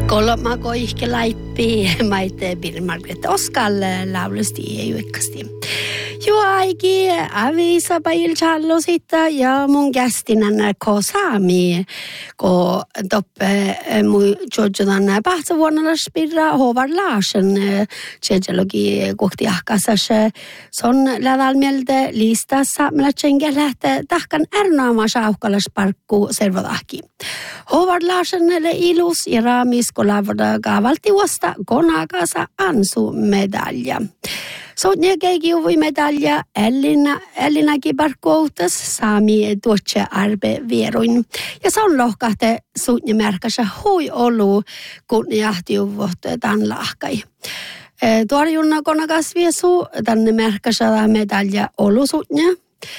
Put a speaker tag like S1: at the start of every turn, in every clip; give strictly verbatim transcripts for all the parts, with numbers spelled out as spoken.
S1: Kolma koihke laippi maite Birmargret Oskalle laulusti ei ykkasti. Joo aiki avisa pail challo sitta ja mun kästinän ko saami ko toppe mu jojodan pähtsä vuonna spirra Håvard Larsen tsejelogi kohti ahkasas son ladalmielde listassa millä tsengelähte tahkan ernaama saukkalas parkku servodahki. Håvard Larsenelle ilus ja raamis kolavada kavaltiuosta konakasa ansu medalja. Sotnia keikiuvui medalja Elina, Elinäkin parkkoutas saami tuotse arbe vieruin. Ja se on lohkahte sutnia märkässä hui olu, kun jahtiuvot tämän lahkai. Tuorjunna konakas viesu tänne märkässä medalja olu sutnia.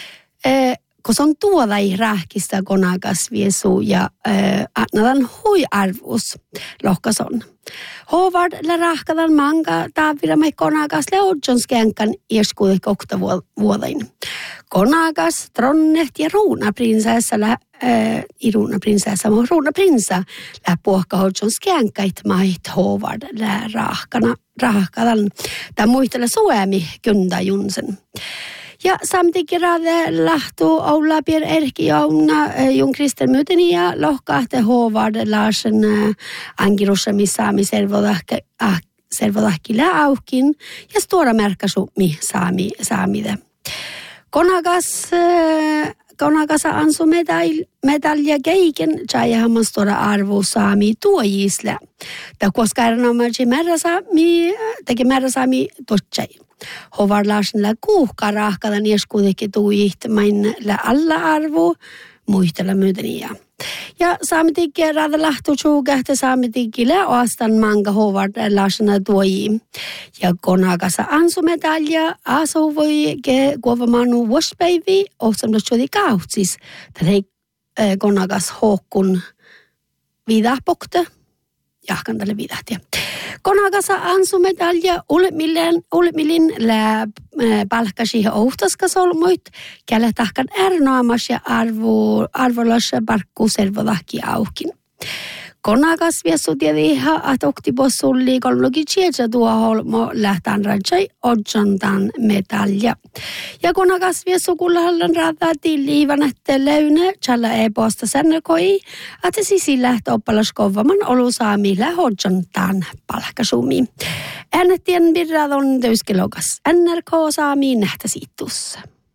S1: Kun se on tuoda i rääkistä konakas viesu ja atnadan hui arvus lohkas on. Håvard la rahkadan manga taaviramme konakas le odjonskenkan ieskuude kokta vuodain. Konakas, tronnet ja ruunaprinsessa la äh, i ruunaprinsessa, mutta ruunaprinsa la puhka odjonskenkait mait Håvard la rahkana rahkadan. Tämä muistella Suomi kynda junsen. Ja samtidig rade lahtu Oula Pier Erkki Jouna Jung Kristel Myyteni ja lohkahte Håvard Larsen angirussami saami servodahkille aukin ja stora märkäsumi saami saamide. Konakas konakasa ansu medal medalja keiken tjäjähamman stora arvo saami tuojisle. Ta koska erinomaisesti määrä saami teki määrä saami totsai. Håvard Larsen la kuuhka rahkadan ieskuudekin tuiht main la alla arvo muistella myöteniä. Ja saametikin rada lahtu tjuukähtä saametikin le oastan manga Håvard Larsen tuoji. Ja konakasa ansu medalja asu voi ke kuovamanu vuospäivi ohsamdas juuri kautsis. Tällä konakas hokkun vidahpokte. Jahkan tälle vidahtia. Konakasa ansu medalja ulmilin lä palkkasi ohtaska solmoit, kelle tahkan ernoamas ja arvo arvolas parkku servodahki aukin. Konakas viesu tiediha at oktipossulli kollogi chietsa tuo holmo lähtään rajai odjantan medalja. Ja konakas viesu kullahallan rata tilliivan ette leune challa e-posta sennekoi, at sisi lähtö oppalas kovaman olu saami lähodjantan palkkasumi. Äänettien virradon töyskelokas N R K saami nähtä siittussa.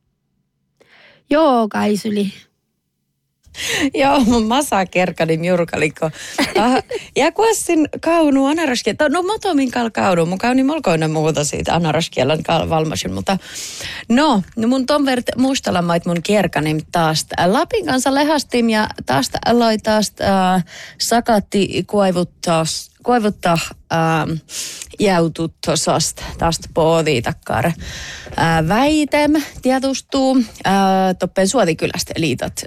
S1: Joo, Kaisyli.
S2: Joo, mun masa kerkani miurkalikko. Ja kuessin kaunu anaraskielta. No motomin kal kaunu. Mun kauni molkoinen muuta siitä anaraskielan kal valmasin. Mutta no, mun ton vert muistelamait mun kerkani taas. Lapin kanssa lehastim ja taas aloin taas äh, sakatti kuivuttaa koivuttaa äh, jäutut tosast tästä poodii takkar. Äh, väitem tietustuu äh, toppen Suotikylästä liitot.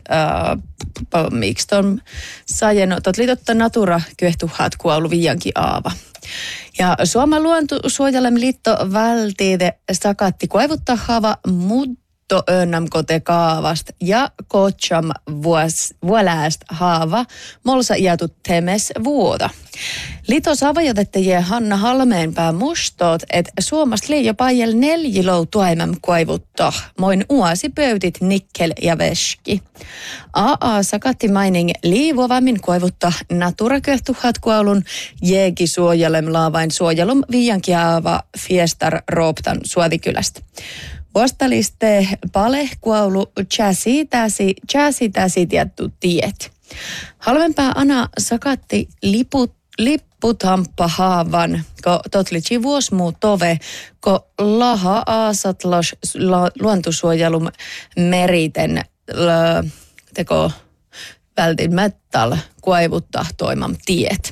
S2: Äh, miksi ton sajen, tot liitotta natura kyehtuhat kuollu viiankin aava. Ja Suomen luontosuojelem liitto vältiide sakatti koivuttaa haava, mutta önnäm kote kaavast ja kotsam vuolääst haava molsa iätut temes vuoda. Lito savajotettajie Hanna Halmeenpää mustoot, et Suomast liijo pajel neljilou tuaimam koivuttaa, moin uasi pöytit nikkel ja veski. A A sakatti maining liivovammin koivuttaa naturaköhtuhat kuolun jeegi suojelem laavain suojelum viiankiaava fiestar rooptan Suotikylästä. Vuostaliste pale kuolu chäsi-täsi, chäsi-täsi tietty tiet. Halvempää Ana sakatti liput, lipputamppa haavan, ko totlitsi vuosmuu tove, ko laha aasatlos luontosuojelum meriten lö, teko vältin mettal kuivuttaa toimam tiet.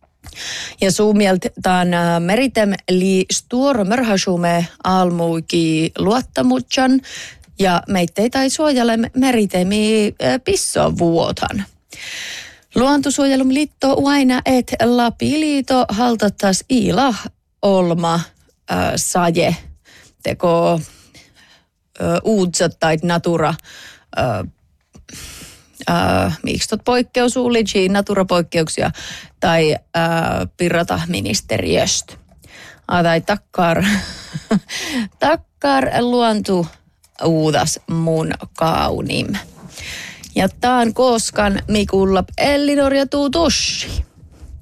S2: Ja suumieltaan meritem li stor mörhasume almuiki luottamutsan ja meittei tai suojelem meritemi pissovuotan. Luontosuojelum liitto aina et Lapiliito haltattas ila olma äh, saje teko äh, uudsat tai natura äh, äh, miksi tot poikkeusuli, naturapoikkeuksia tai äh, pirrata ministeriöstä. Ah, tai takkar, takkar luontu uudas mun kaunim. Ja taan koskan Mikulla Ellinor ja Tuutussi.